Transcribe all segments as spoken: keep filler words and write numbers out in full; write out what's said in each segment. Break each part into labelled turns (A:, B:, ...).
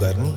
A: obrni.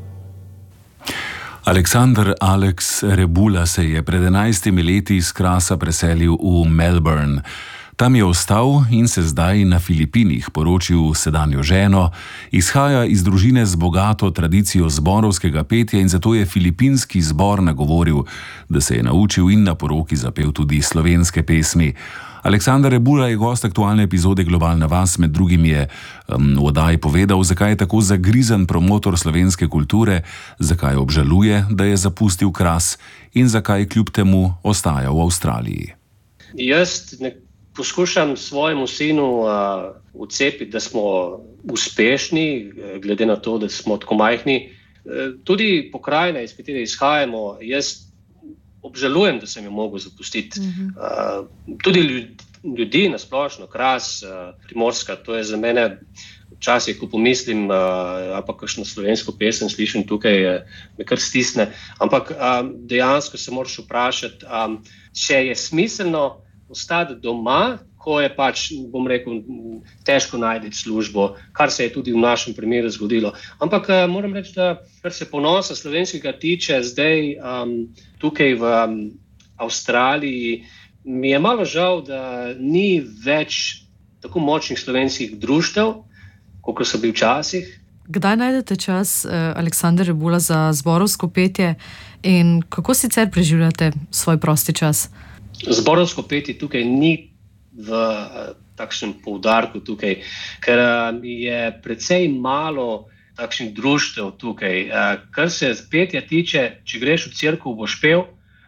B: Aleksander Alex Rebula se je pred enajstimi leti iz Krasa preselil v Melbourne. Tam je ostal in se zdaj na Filipinih poročil s sedanjo ženo, izhaja iz družine z bogato tradicijo zborovskega petja in zato je filipinski zbor nagovoril, da se je naučil in na poroki zapel tudi slovenske pesmi. Aleksander Rebula je gost aktualne epizode Globalna vas, med drugim je um, v oddaji povedal, zakaj je tako zagrizen promotor slovenske kulture, zakaj obžaluje, da je zapustil Kras in zakaj kljub temu ostaja v Avstraliji.
C: Jaz ne poskušam svojemu sinu uh, vcepiti, da smo uspešni, glede na to, da smo tako majhni. Uh, tudi pokrajina, iz katere izhajamo, jaz obžalujem, da sem jo mogel zapustiti. Mm-hmm. Uh, tudi ljudi nasplošno, Kras, uh, Primorska, to je za mene včasih, ko pomislim, uh, ali pa kakšno slovensko pesem slišim tukaj, uh, me kar stisne. Ampak um, dejansko se moraš vprašati, um, če je smiselno ostati doma, ko je pač, bom rekel, težko najti službo, kar se je tudi v našem primeru zgodilo. Ampak uh, moram reči, da kar se ponosa slovenskega tiče, zdaj um, tukaj v um, Avstraliji, mi je malo žal, da ni več tako močnih slovenskih društev, kot so bili včasih.
D: Kdaj najdete čas, uh, Aleksander Rebula, za zborovsko petje in kako sicer preživljate svoj prosti čas?
C: Zborovsko petje tukaj ni v uh, takšnem poudarku tukaj, ker uh, je precej malo takšnih društev tukaj. Uh, kar se petja tiče, če greš v cerkev, boš pel,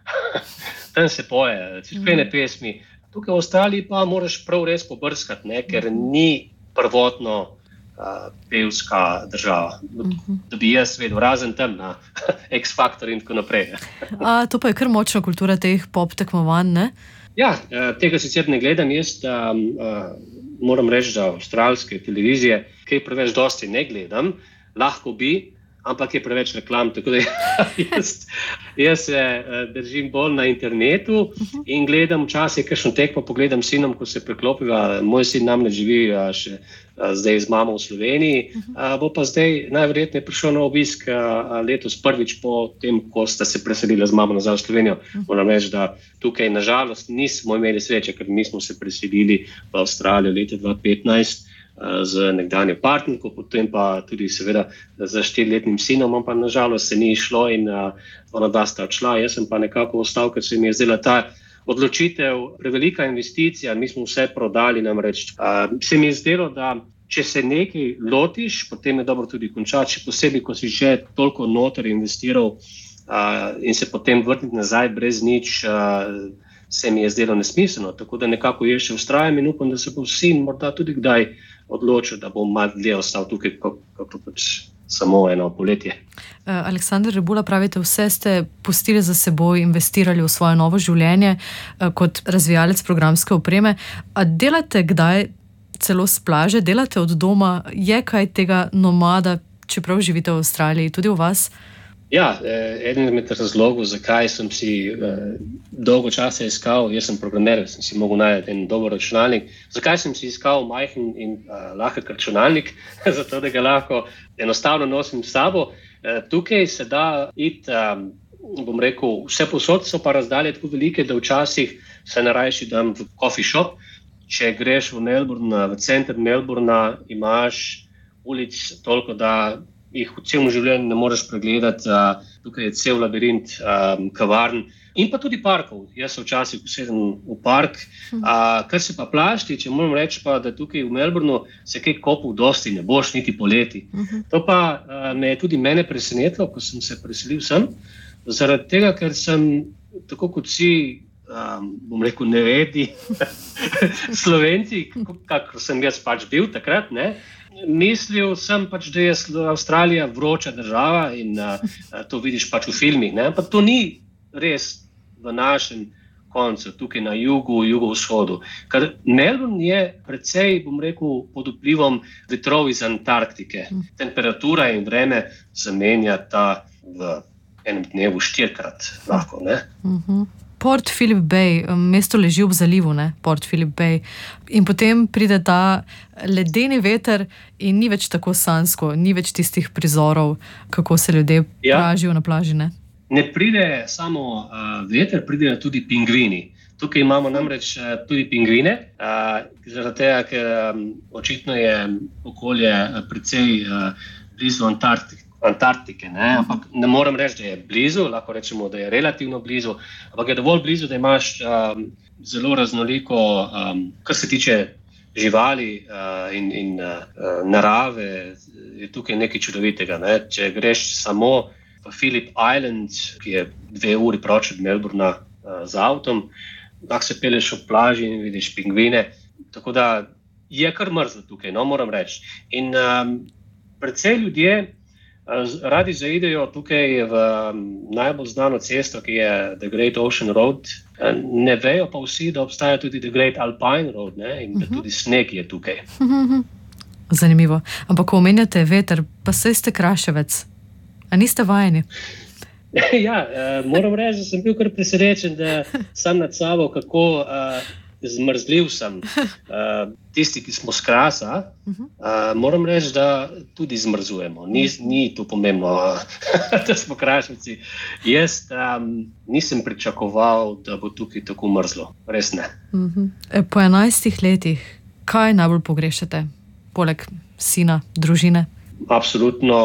C: tam se poje, cerkvene pesmi. Tukaj v Avstraliji pa moraš prav res pobrskati, ne, ker ni prvotno uh, pevska država. Da bi jaz vedel, razen tam na X-Factor in tako naprej.
D: A, to pa je kar močna kultura teh pop tekmovanj, ne?
C: Ja, tega sicer ne gledam, jaz um, uh, moram reči, da avstralske televizije, kaj preveč dosti ne gledam, lahko bi, ampak je preveč reklam, tako da jaz, jaz se uh, držim bolj na internetu in gledam včasih kakšno tekmo, pogledam sinom, ko se preklopiva, moj sin namreč živi uh, še uh, zdaj z mamo v Sloveniji, uh, bo pa zdaj najverjetneje prišel na obisk uh, letos prvič po tem, ko sta se preselila z mamo nazaj v Slovenijo. Moram reči, da tukaj nažalost nismo imeli sreče, ker mi smo se preselili v Avstralijo leta dva tisoč petnajst z nekdanjo partnerko, potem pa tudi seveda z štiriletnim sinom, pa nažalost se ni šlo in uh, ona dva sta odšla, jaz sem pa nekako ostal, ker se mi je zdela ta odločitev prevelika investicija, mi smo vse prodali, namreč. Uh, se mi je zdelo, da če se nekaj lotiš, potem je dobro tudi končati, še posebej, ko si že toliko noter investiral uh, in se potem vrniti nazaj brez nič, uh, se mi je zdelo nesmiselno, tako da nekako je še vztrajam in upam, da se bo sin morda tudi kdaj odločil, da bom malo dlje ostal tukaj, kako pač samo eno poletje.
D: Uh, Aleksander Rebula, pravite, vse ste pustili za seboj, investirali v svoje novo življenje uh, kot razvijalec programske opreme. A delate kdaj celo s plaže, delate od doma, je kaj tega nomada, čeprav živite v Avstraliji, tudi v vas?
C: Ja, eden izmed razlogov, zakaj sem si eh, dolgo časa iskal, jaz sem programer, sem si mogel najti en dober računalnik, zakaj sem si iskal majhen in eh, lahek računalnik, zato da ga lahko enostavno nosim s sabo. Eh, tukaj se da iti, eh, bom rekel, vse posod so pa razdalje tako velike, da včasih se narajši dam v coffee shop. Če greš v Melbourne, v center Melbourna, imaš ulic toliko, da jih v celem življenju ne moreš pregledati, uh, tukaj je cel labirint um, kavarn in pa tudi parkov. Jaz se včasih usedem v park, uh, kar se pa plaž tiče, moram reči pa, da tukaj v Melbourneu se kaj kopov dosti ne boš, niti poleti. Uh-huh. To pa uh, me je tudi mene presenetilo, ko sem se preselil sem, zaradi tega, ker sem, tako kot si, um, bom rekel, nevedi Slovenci, kakor sem jaz pač bil takrat, ne, mislil sem pač, da je Avstralija vroča država in uh, to vidiš pač v filmih, ne? Ampak to ni res v našem koncu, tukaj na jugu, jugovzhodu. Ker Melbourne je precej, bom rekel, pod vplivom vetrov iz Antarktike. Temperatura in vreme zamenjata v enem dnevu štirikrat lahko, ne?
D: Uh-huh. Port Phillip Bay, mesto leži ob zalivu, ne? Port Phillip Bay. In potem pride ta ledeni veter in ni več tako sanjsko, ni več tistih prizorov, kako se ljudje ja. pražijo na plaži, ne?
C: Ne pride samo uh, veter, pride tudi pingvini. Tukaj imamo namreč uh, tudi pingvine, uh, zaradi tega, ker um, očitno je okolje uh, precej uh, blizu Antarktike. Antarktike, ne? Ampak ne morem reči, da je blizu, lahko rečemo, da je relativno blizu, ampak je dovolj blizu, da imaš um, zelo raznoliko, um, kar se tiče živali uh, in, in uh, narave, je tukaj nekaj čudovitega. Ne? Če greš samo v Phillip Island, ki je dve uri proč od Melbourna uh, z avtom, lahko se peleš v plaži in vidiš pingvine, tako da je kar mrzlo tukaj, no, moram reči. In um, predvsej ljudje radi zaidejo tukaj v najbolj znano cesto, ki je The Great Ocean Road. Ne vejo pa vsi, da obstaja tudi The Great Alpine Road, ne? In da tudi sneg je tukaj.
D: Zanimivo. Ampak ko omenjate veter, pa saj ste Kraševec. A niste vajeni?
C: Ja, moram reči, da sem bil kar presrečen, da sam nad sabo, kako uh, zmrzljiv sem. Uh, tisti, ki smo s Krasa, uh, moram reči, da tudi zmrzujemo. Ni, ni to pomembno, da smo Kraševci. Jaz um, nisem pričakoval, da bo tukaj tako mrzlo. Res ne.
D: E, po enajstih letih, kaj najbolj pogrešate? Poleg sina, družine?
C: Absolutno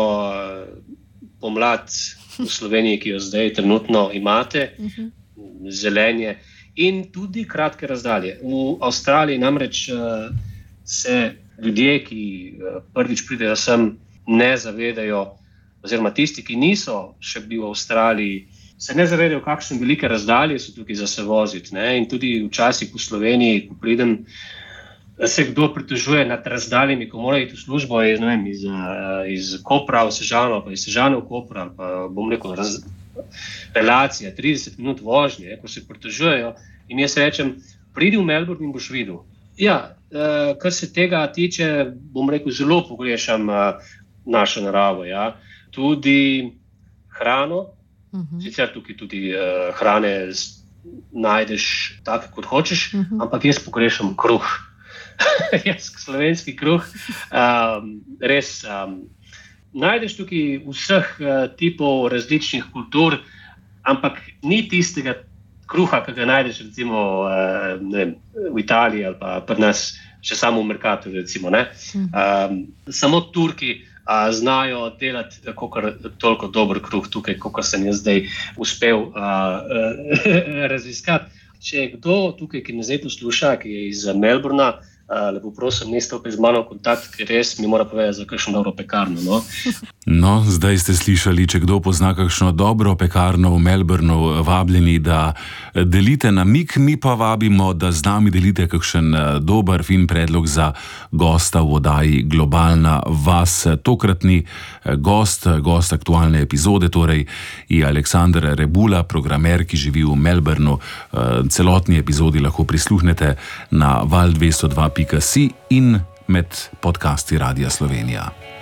C: pomlad v Sloveniji, ki jo zdaj trenutno imate, zelenje. In tudi kratke razdalje. V Avstraliji namreč uh, se ljudje, ki uh, prvič pridejo sem, ne zavedajo, oziroma tisti, ki niso še bili v Avstraliji, se ne zavedajo, kakšne velike razdalje so tukaj za se voziti. Ne? In tudi včasih v Sloveniji, ko pridem, se kdo pritožuje nad razdaljami, ko mora iti v službo iz, ne vem, iz, uh, iz Kopra v Sežano, pa iz Sežane v Kopra, pa bom rekel, raz, relacija, trideset minut vožnje, ko se pritožujejo. In jaz rečem, pridi v Melbourne in boš videl. Ja, uh, kar se tega tiče, bom rekel, zelo pogrešam uh, našo naravo. Ja. Tudi hrano, uh-huh. sicer tukaj tudi uh, hrane z, najdeš tako, kot hočeš, uh-huh. ampak jaz pogrešam kruh. Jaz slovenski kruh. Um, res, um, najdeš tukaj vseh uh, tipov različnih kultur, ampak ni tistega kruha, ki ga najdeš recimo uh, ne vem, v Italiji ali pa pri nas še samo v Mercatu, recimo. Ne? Um, samo Turki uh, znajo delati kakor, toliko dober kruh tukaj, kot sem jaz zdaj uspel uh, uh, raziskati. Če je kdo tukaj, ki me zdaj posluša, ki je iz Melbourna, Uh, lepo prosim, ne stopite z mano v kontakt, ker res mi mora povedati za kakšno dobro pekarno. No?
B: No, zdaj ste slišali, če kdo pozna kakšno dobro pekarno v Melbournu, vabljeni, da delite namig, mi pa vabimo, da z nami delite kakšen dober, fin predlog za gosta v oddaji Globalna vas. Tokratni gost, gost aktualne epizode, torej je Aleksander Rebula, programer, ki živi v Melbournu. Celotni epizodi lahko prisluhnete na val dvesto dva pika si in med podcasti Radia Slovenija.